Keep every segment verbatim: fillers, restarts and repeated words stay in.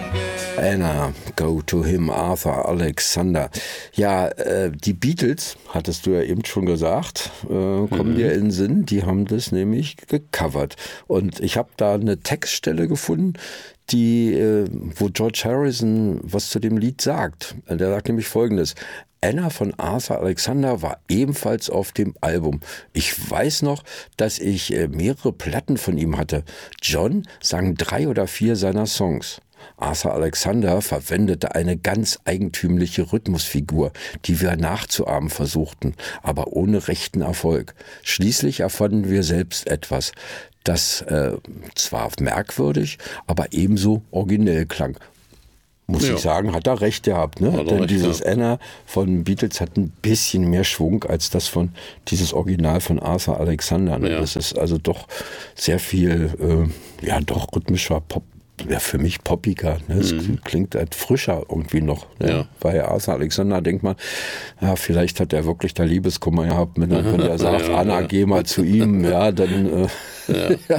Anna, Go to Him, Arthur Alexander. Ja, äh, die Beatles, hattest du ja eben schon gesagt, äh, kommen mhm. dir in den Sinn, die haben das nämlich gecovert. Und ich habe da eine Textstelle gefunden, die, äh, wo George Harrison was zu dem Lied sagt. Der sagt nämlich Folgendes: Anna von Arthur Alexander war ebenfalls auf dem Album. Ich weiß noch, dass ich äh, mehrere Platten von ihm hatte. John sang drei oder vier seiner Songs. Arthur Alexander verwendete eine ganz eigentümliche Rhythmusfigur, die wir nachzuahmen versuchten, aber ohne rechten Erfolg. Schließlich erfanden wir selbst etwas, das äh, zwar merkwürdig, aber ebenso originell klang. Muss ja. ich sagen, hat er recht gehabt, ne? Denn recht, dieses ja. Anna von Beatles hat ein bisschen mehr Schwung als das von dieses Original von Arthur Alexander. Ne? Ja. Das ist also doch sehr viel, äh, ja, doch rhythmischer Pop. Ja, für mich poppiger. Ne? Es mhm. klingt halt frischer irgendwie noch. Ne? Ja. Bei Arthur Alexander denkt man, ja, vielleicht hat er wirklich da Liebeskummer gehabt, wenn er, wenn er sagt, ja, Anna, ja. geh mal zu ihm, ja, dann. Äh, ja.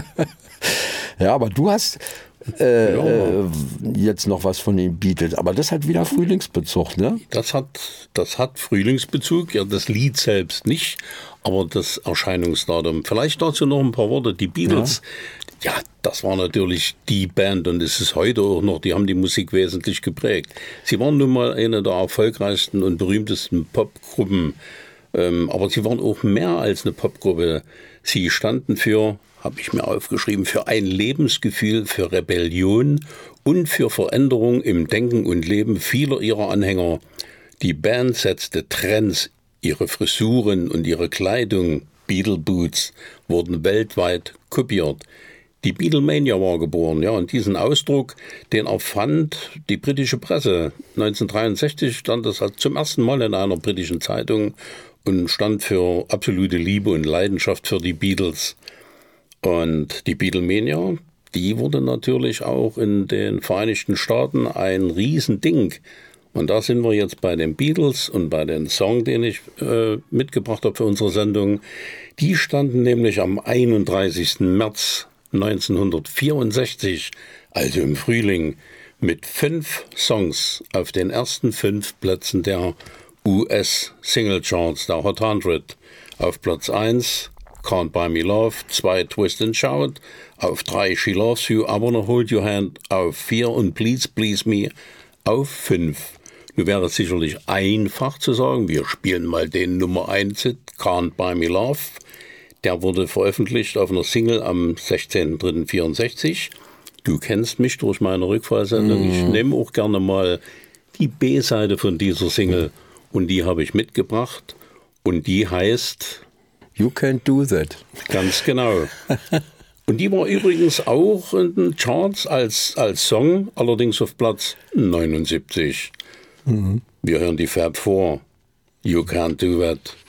ja, aber du hast äh, ja. jetzt noch was von den Beatles, aber das hat wieder Frühlingsbezug, ne? Das hat, das hat Frühlingsbezug, ja, das Lied selbst nicht, aber das Erscheinungsdatum. Vielleicht dazu noch ein paar Worte. Die Beatles, ja, ja das war natürlich die Band und es ist heute auch noch, die haben die Musik wesentlich geprägt. Sie waren nun mal eine der erfolgreichsten und berühmtesten Popgruppen, ähm, aber sie waren auch mehr als eine Popgruppe. Sie standen für, habe ich mir aufgeschrieben, für ein Lebensgefühl, für Rebellion und für Veränderung im Denken und Leben vieler ihrer Anhänger. Die Band setzte Trends, ihre Frisuren und ihre Kleidung, Beatle Boots, wurden weltweit kopiert. Die Beatlemania war geboren, ja, und diesen Ausdruck, den erfand die britische Presse. neunzehnhundertdreiundsechzig stand das zum ersten Mal in einer britischen Zeitung und stand für absolute Liebe und Leidenschaft für die Beatles. Und die Beatlemania, die wurde natürlich auch in den Vereinigten Staaten ein Riesending. Und da sind wir jetzt bei den Beatles und bei dem Song, den ich äh, mitgebracht habe für unsere Sendung. Die standen nämlich am einunddreißigsten März neunzehnhundertvierundsechzig, also im Frühling, mit fünf Songs auf den ersten fünf Plätzen der U S-Singlecharts, der Hot hundert. Auf Platz eins Can't Buy Me Love, zwei Twist and Shout, auf drei She Loves You, I Wanna Hold Your Hand, auf vier und Please Please Me, auf fünf. Nun wäre es sicherlich einfach zu sagen, wir spielen mal den Nummer eins Hit, Can't Buy Me Love. Der wurde veröffentlicht auf einer Single am sechzehnten dritten vierundsechzig. Du kennst mich durch meine Rückfallsendung. Mm. Ich nehme auch gerne mal die B-Seite von dieser Single und die habe ich mitgebracht und die heißt You Can't Do That. Ganz genau. Und die war übrigens auch in den Charts als, als Song, allerdings auf Platz neunundsiebzig. Mhm. Wir hören die Fab Four. You Can't Do That.